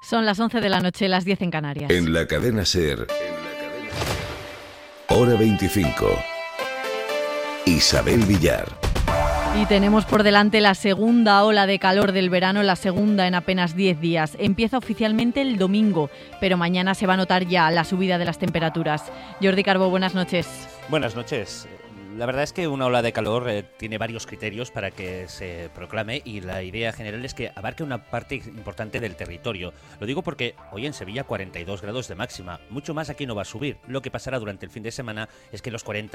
Son las 11 de la noche, las 10 en Canarias. En la cadena SER, hora 25. Isabel Villar. Y tenemos por delante la segunda ola de calor del verano, la segunda en apenas 10 días. Empieza oficialmente el domingo, pero mañana se va a notar ya la subida de las temperaturas. Jordi Carbó, buenas noches. Buenas noches. La verdad es que una ola de calor tiene varios criterios para que se proclame y la idea general es que abarque una parte importante del territorio. Lo digo porque hoy en Sevilla 42 grados de máxima, mucho más aquí no va a subir. Lo que pasará durante el fin de semana es que los 40